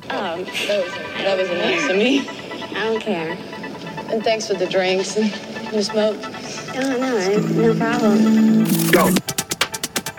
That was nice of me. I don't care. And thanks for the drinks and the smoke. No problem. Go.